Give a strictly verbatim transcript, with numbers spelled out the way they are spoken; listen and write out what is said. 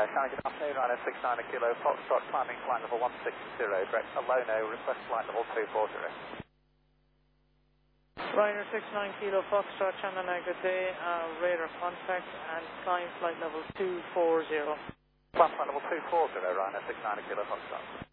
China, good afternoon, Ryanair six nine Kilo Foxtrot, climbing flight level one six zero, direct to Lono, request flight level two four zero. Ryanair six nine Kilo Foxtrot, China, good day, uh, radar contact and climb flight level two four zero. Climb flight level two four zero, Ryanair six nine Kilo Foxtrot.